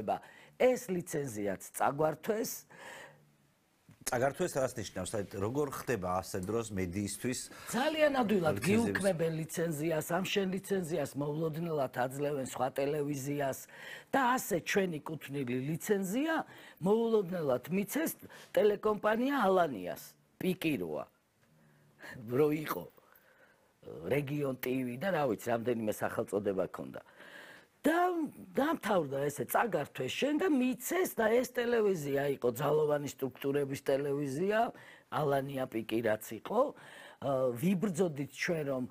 ითვლება ეს ლიცენზიაც წაგვართვეს. წაგართვეს რას ნიშნავს? როგორ ხდება ასე დროს მედიისთვის? ძალიან ადვილად გიუქმებენ ლიცენზიას, ამ შენ ლიცენზიას მოულოდნელად აძლევენ სხვა ტელევიზიას და ასე ჩვენი კუთვნილი ლიცენზია მოულოდნელად მიცეს ტელეკომპანია ალანიას. პიკიროა. რო იყო რეგიონ ტივი და რა ვიცი, რამდენიმე სახელწოდება ჰქონდა. და დამთავრდა ესე წაგართვეს შენ და მიცეს და ეს ტელევიზია იყო ძალოვანი სტრუქტურების ტელევიზია, ალანია პიკი რაც იყო. ვიბრძოდით ჩვენ რომ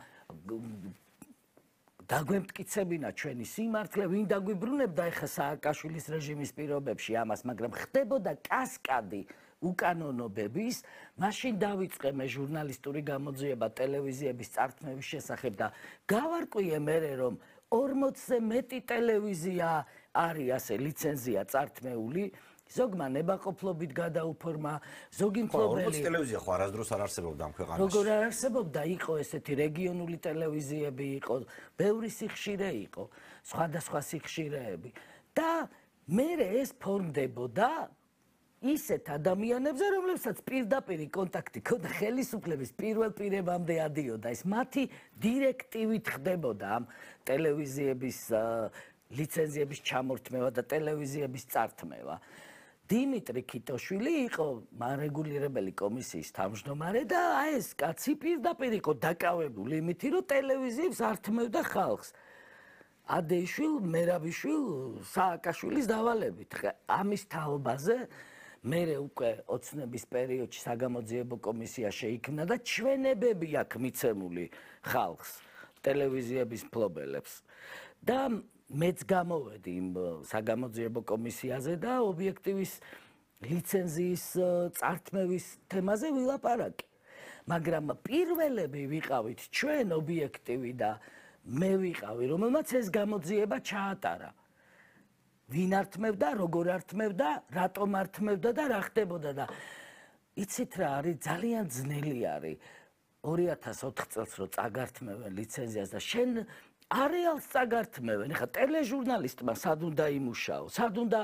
დაგვემტკიცებინა ჩვენი სიმართლე, ვინ დაგვიბრუნებდა ეხა სააკაშვილის რეჟიმის პირობებში ამას, მაგრამ ხდებოდა კასკადი უკანონობების, მაშინ დავიწყე მე ჟურნალისტური გამოძიება ტელევიზიების წართმევის შესახებ და გავარკვიე მერე რომ 40-ზე მეტი ტელევიზია არის ასე ლიცენზია წართმეული, ზოგმა ნებაყოფლობით გადაუფორმა, ზოგი მფლობელი 40 ტელევიზია ხო არასდროს არ არსებობდა ამ ქვეყანაში. როგორ არ არსებობდა, იყო ესეთი რეგიონული ტელევიზიები იყო, ბევრი სიხშირე იყო, სხვადასხვა სიხშირეები და მერე ეს ფორმდებოდა ისეთ ადამიანებზე, რომლებსაც პირდაპირ კონტაქტი ჰქონდა ხელისუფლების პირველ პირებამდე ადიოდა. ეს მათი დირექტივით ხდებოდა ამ ტელევიზიების ლიცენზიების ჩამორთმევა და ტელევიზიების წართმევა. დიმიტრი ქიტოშვილი იყო მარეგულირებელი კომისიის თავმჯდომარე და ეს კაცი პირდაპირ იყო დაკავებული იმით, რომ ტელევიზიებს ართმევდა ხალხს. ადეიშვილ, მერაბიშვილ, სააკაშვილის დავალებით. ამის თაობაზე მერე უკვე ოცნების პერიოდში საგამოძიებო კომისია შეიქმნა და ჩვენებები აქვს მიცემული ხალხს, ტელევიზიების მფლობელებს. და მეც გამოვედი იმ საგამოძიებო კომისიაზე და ობიექტივის ლიცენზიის წართმევის თემაზე ვილაპარაკი. მაგრამ პირველები ვიყავით ჩვენ ობიექტივი და მე ვიყავი, რომელმაც ეს გამოძიება ჩაატარა. ვინ ართმევდა, როგორ ართმევდა, რატომ ართმევდა და რა ხდებოდა და იცით რა არის, ძალიან ძნელი არის 2004 წელს რო წაგართმევენ ლიცენზიას და შენ არეალს წაგართმევენ. ეხლა ტელეჟურნალისტმა სად უნდა იმუშაო, სად უნდა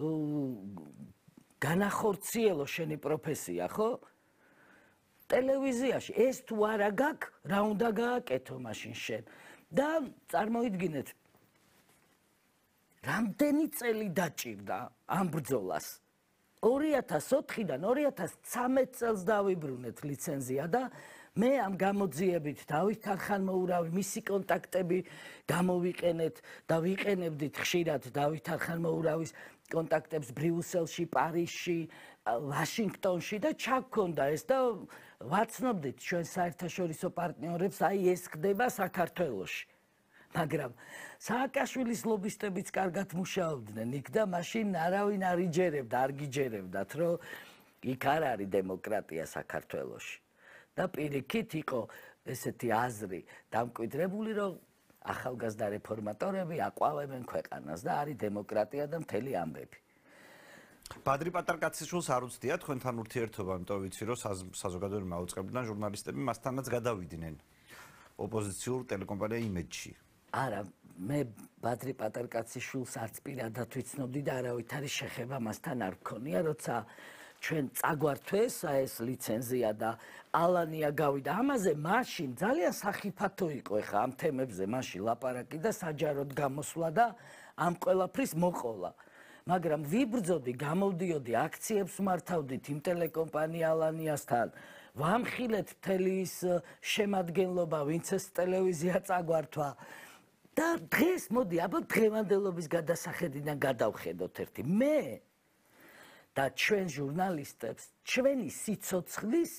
განახორციელო შენი პროფესია, ხო? ტელევიზიაში ეს თუ არა გაქვს, რა უნდა გააკეთო მაშინ შენ? და წარმოიდგინეთ რამდენი წელი დაჭირდა ამ ბრძოლას? 2004-დან 2013 წელს დავიბრუნეთ ლიცენზია და მე ამ გამოძიებით დავით არხანმოურავი, მისი კონტაქტები გამოვიყენეთ და ვიყენებდით ხშირად დავით არხანმოურავის კონტაქტებს ბრიუსელში, პარიზში, ვაშინგტონში და ჩაგქონდა ეს და ვაცნობდით ჩვენ საერთაშორისო პარტნიორებს, აი ეს ხდება საქართველოში. მაგრამ სააკაშვილის ლობისტებიც კარგად მუშაობდნენ იქ და მაშინ არავინ არ იჯერებდა, არ გიჯერებდათ, რომ იქ არ არის დემოკრატია საქართველოში. და პირიქით იყო ესეთი აზრი დამკვიდრებული, რომ ახალგაზრდა რეფორმატორები აყვავებენ ქვეყანას და არის დემოკრატია და მთელი ამბები. ბადრი პატარკაციშვილს არ უცდია თქვენთან ურთიერთობა, იმიტომ ვიცი, რომ საზოგადოებრივი მაუწყებლიდან ჟურნალისტები მასთანაც გადავიდნენ ოპოზიციურ ტელეკომპანია იმედში. არა, მე ბადრი პატარკაციშვილს არც პირადად ვიცნობდი და არავითარი შეხება მასთან არ მქონია, როცა ჩვენ წაგვართვეს ეს ლიცენზია და ალანია გავიდა ამაზე, მაშინ ძალიან სახიფათო იყო ეხა ამ თემებზე მაშინ ლაპარაკი და საჯაროდ გამოსვლა და ამ ყველაფრის მოყოლა. მაგრამ ვიბრძოდი, გამოვდიოდი, აქციებს მართავდით იმ ტელეკომპანია ალანიასთან, ვამხილეთ მთელი ის შემადგენლობა, ვინც ეს ტელევიზია წაგვართვა. და დღეს მოდი, აბა დღევანდელობის გადასახედიდან გადავხედოთ ერთი. მე და ჩვენ ჟურნალისტებს ჩვენი სიცოცხლის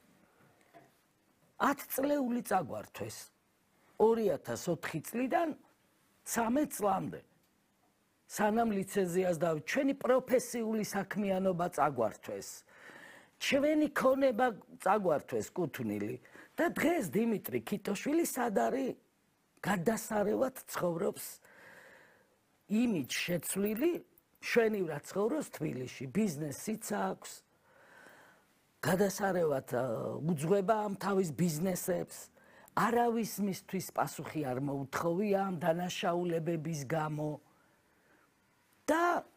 10 წლეული წაგვართვეს 2004 წლიდან 13 წლამდე. სანამ ლიცენზიას და ჩვენი პროფესიული საქმიანობა წაგვართვეს. ჩვენი ქონება წაგვართვეს კუთვნილი და დღეს დიმიტრი ქიტოშვილი სად არის? გადასარევად ცხოვრობს იმით შეცვლილი, შვენივრად ცხოვრობს თბილისში, ბიზნესიც აქვს. გადასარევად უძღვება ამ თავის ბიზნესებს, არავის მისთვის პასუხი არ მოუთხოვია ამ დანაშაულებების გამო. და